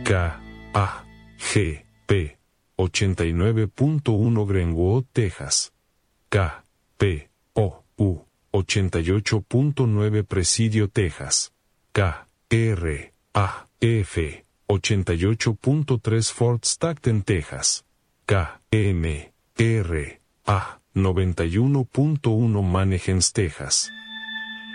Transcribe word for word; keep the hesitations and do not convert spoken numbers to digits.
K, A, G, P, ochenta y nueve punto uno Greenwood, Texas. K, P, O, U, ochenta y ocho punto nueve Presidio, Texas. K, R, A, F, ochenta y ocho punto tres Fort Stockton, Texas. K, M, R, A, noventa y uno punto uno Mannheim, Texas.